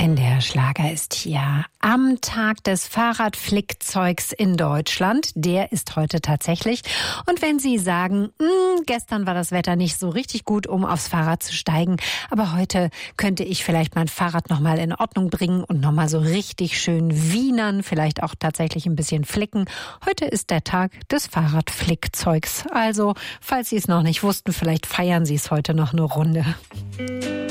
NDR Schlager ist hier am Tag des Fahrradflickzeugs in Deutschland. Der ist heute tatsächlich. Und wenn Sie sagen, gestern war das Wetter nicht so richtig gut, um aufs Fahrrad zu steigen, aber heute könnte ich vielleicht mein Fahrrad nochmal in Ordnung bringen und nochmal so richtig schön wienern, vielleicht auch tatsächlich ein bisschen flicken. Heute ist der Tag des Fahrradflickzeugs. Also, falls Sie es noch nicht wussten, vielleicht feiern Sie es heute noch eine Runde.